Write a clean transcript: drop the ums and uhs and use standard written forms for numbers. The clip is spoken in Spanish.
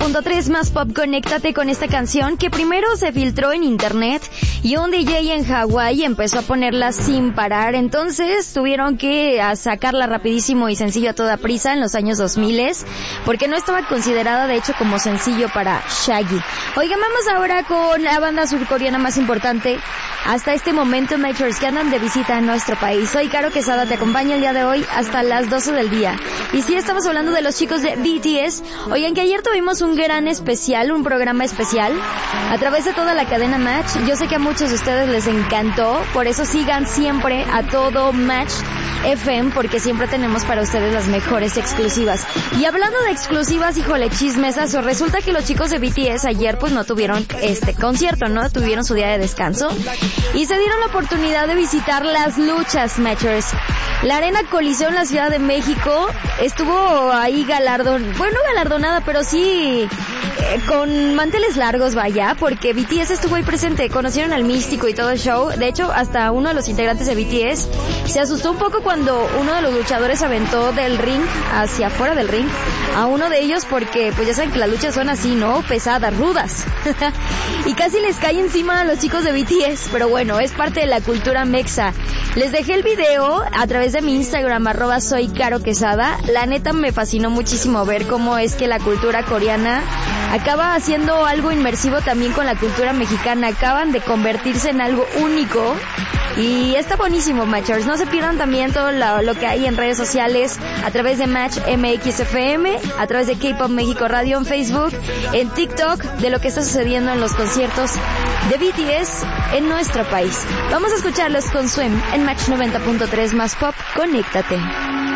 90.3 más pop, conéctate con esta canción que primero se filtró en internet y un DJ en Hawái empezó a ponerla sin parar, entonces tuvieron que sacarla rapidísimo y sencillo a toda prisa en los años 2000 porque no estaba considerada de hecho como sencillo para Shaggy. Oigan, vamos ahora con la banda surcoreana más importante hasta este momento, Majors, que andan de visita en nuestro país. Soy Caro Quesada, te acompaño el día de hoy hasta las 12 del día. Y sí, estamos hablando de los chicos de BTS. Oigan, que ayer tuvimos un gran especial, un programa especial a través de toda la cadena Match. Yo sé que a muchos de ustedes les encantó, por eso sigan siempre a todo Match FM, porque siempre tenemos para ustedes las mejores exclusivas. Y hablando de exclusivas, híjole, chismesas, resulta que los chicos de BTS ayer pues no tuvieron este concierto, ¿no? Tuvieron su día de descanso y se dieron la oportunidad de visitar las luchas, Matchers. La Arena Coliseo en la Ciudad de México estuvo ahí galardonada, pero sí con manteles largos, vaya, porque BTS estuvo ahí presente, conocieron al Místico y todo el show. De hecho, hasta uno de los integrantes de BTS se asustó un poco cuando uno de los luchadores aventó del ring hacia afuera del ring a uno de ellos, porque pues ya saben que las luchas son así, ¿no? Pesadas, rudas. Y casi les cae encima a los chicos de BTS, pero bueno, es parte de la cultura mexa. Les dejé el video a través de mi Instagram, @soycaroquesada. La neta me fascinó muchísimo ver cómo es que la cultura coreana acaba haciendo algo inmersivo también con la cultura mexicana. Acaban de convertirse en algo único y está buenísimo, Matchers. No se pierdan también todo lo que hay en redes sociales a través de Match MX FM, a través de K-Pop México Radio en Facebook, en TikTok, de lo que está sucediendo en los conciertos de BTS en nuestro país. Vamos a escucharlos con Swim en Match 90.3 más pop. Conéctate.